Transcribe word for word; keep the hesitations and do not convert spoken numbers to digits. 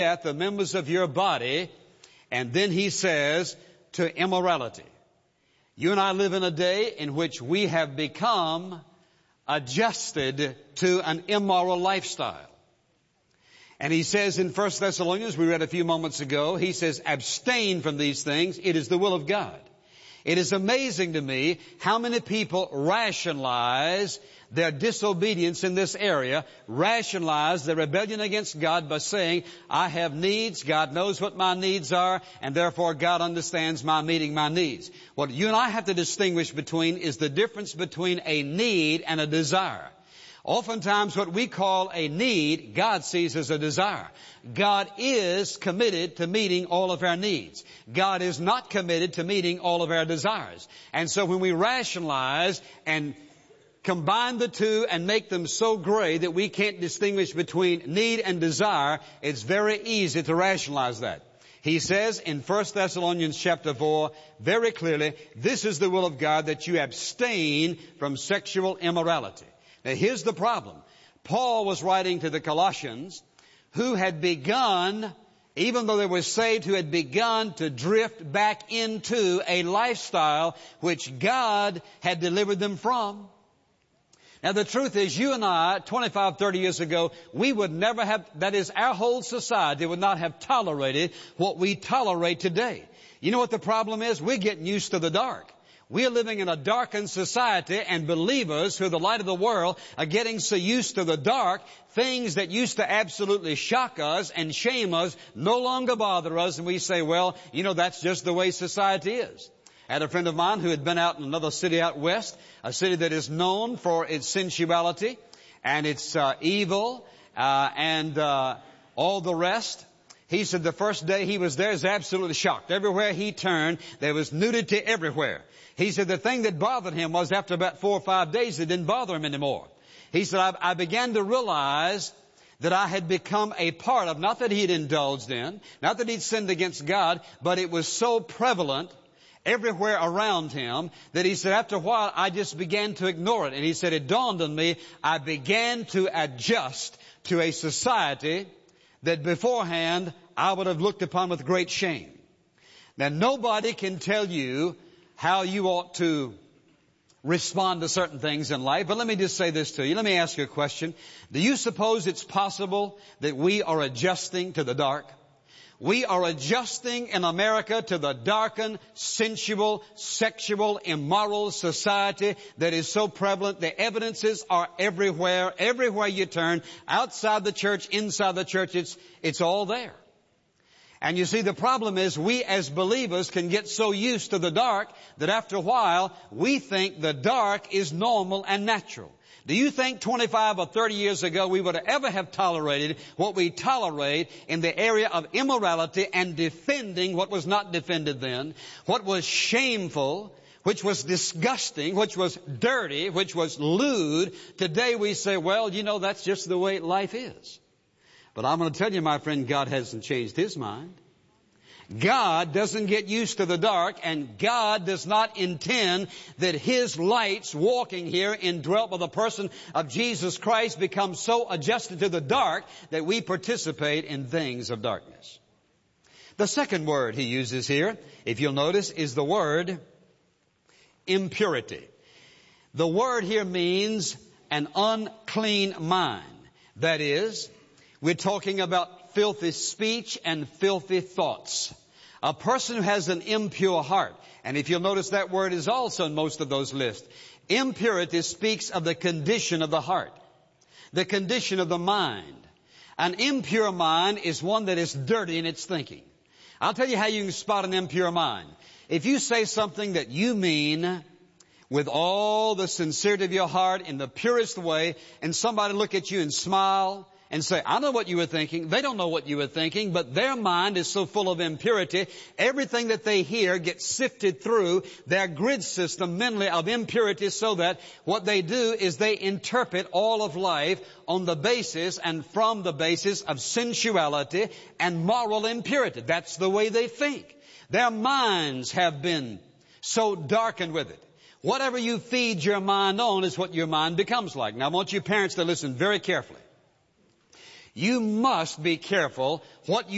at the members of your body, and then he says to immorality. You and I live in a day in which we have become adjusted to an immoral lifestyle. And he says in First Thessalonians, we read a few moments ago, he says, abstain from these things. It is the will of God. It is amazing to me how many people rationalize their disobedience in this area, rationalize their rebellion against God by saying, I have needs, God knows what my needs are, and therefore God understands my meeting my needs. What you and I have to distinguish between is the difference between a need and a desire. Oftentimes what we call a need, God sees as a desire. God is committed to meeting all of our needs. God is not committed to meeting all of our desires. And so when we rationalize and combine the two and make them so gray that we can't distinguish between need and desire, it's very easy to rationalize that. He says in First Thessalonians chapter four very clearly, this is the will of God, that you abstain from sexual immorality. Now here's the problem. Paul was writing to the Colossians who had begun, even though they were saved, who had begun to drift back into a lifestyle which God had delivered them from. Now the truth is, you and I, twenty-five, thirty years ago, we would never have, that is, our whole society would not have tolerated what we tolerate today. You know what the problem is? We're getting used to the dark. We're living in a darkened society, and believers who are the light of the world are getting so used to the dark, things that used to absolutely shock us and shame us no longer bother us, and we say, well, you know, that's just the way society is. I had a friend of mine who had been out in another city out west, a city that is known for its sensuality and its uh, evil uh, and uh, all the rest. He said the first day he was there, he was absolutely shocked. Everywhere he turned, there was nudity everywhere. He said the thing that bothered him was after about four or five days, it didn't bother him anymore. He said, I, I began to realize that I had become a part of, not that he had indulged in, not that he'd sinned against God, but it was so prevalent everywhere around him that he said after a while I just began to ignore it. And he said it dawned on me, I began to adjust to a society that beforehand I would have looked upon with great shame. Now nobody can tell you how you ought to respond to certain things in life, but let me just say this to you. Let me ask you a question. Do you suppose it's possible that we are adjusting to the dark? We are adjusting in America to the darkened, sensual, sexual, immoral society that is so prevalent. The evidences are everywhere, everywhere you turn, outside the church, inside the church, it's, it's all there. And you see, the problem is we as believers can get so used to the dark that after a while we think the dark is normal and natural. Do you think twenty-five or thirty years ago we would ever have tolerated what we tolerate in the area of immorality and defending what was not defended then, what was shameful, which was disgusting, which was dirty, which was lewd? Today we say, well, you know, that's just the way life is. But I'm going to tell you, my friend, God hasn't changed His mind. God doesn't get used to the dark, and God does not intend that His lights walking here indwelt by the person of Jesus Christ become so adjusted to the dark that we participate in things of darkness. The second word He uses here, if you'll notice, is the word impurity. The word here means an unclean mind. That is, we're talking about filthy speech and filthy thoughts. A person who has an impure heart, and if you'll notice that word is also in most of those lists. Impurity speaks of the condition of the heart, the condition of the mind. An impure mind is one that is dirty in its thinking. I'll tell you how you can spot an impure mind. If you say something that you mean with all the sincerity of your heart in the purest way, and somebody look at you and smile and say, I know what you were thinking. They don't know what you were thinking, but their mind is so full of impurity. Everything that they hear gets sifted through their grid system mentally of impurity, so that what they do is they interpret all of life on the basis and from the basis of sensuality and moral impurity. That's the way they think. Their minds have been so darkened with it. Whatever you feed your mind on is what your mind becomes like. Now I want you parents to listen very carefully. You must be careful what you